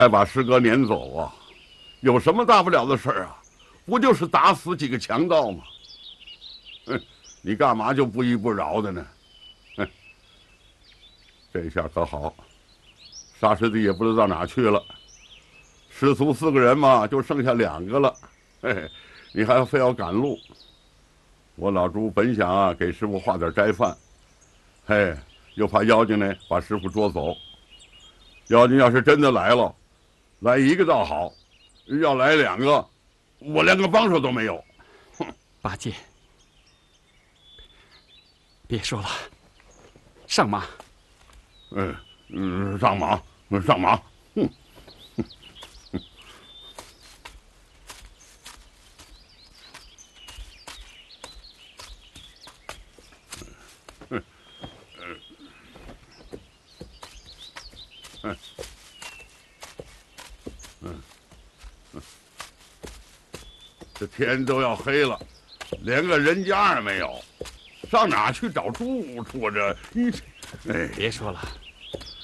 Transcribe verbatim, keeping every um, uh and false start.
还把师哥撵走啊？有什么大不了的事儿啊？不就是打死几个强盗吗？哼，你干嘛就不依不饶的呢？哼，这下可好，沙师弟也不知道哪去了。师徒四个人嘛，就剩下两个了。嘿嘿，你还非要赶路？我老朱本想啊给师傅画点斋饭，嘿，又怕妖精呢把师傅捉走。妖精要是真的来了，来一个倒好，要来两个，我连个帮手都没有。哼， 八戒，别说了，上马。 嗯嗯，上马，上马。哼。嗯，嗯，嗯，这天都要黑了，连个人家也没有，上哪去找住处？这，你，哎， 别说了，